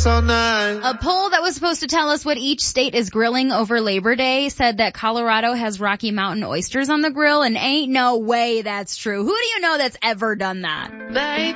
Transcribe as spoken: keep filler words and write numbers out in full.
this all night. A poll that was supposed to tell us what each state is grilling over Labor Day said that Colorado has Rocky Mountain oysters on the grill, and ain't no way that's true. Who do you know that's ever done that? They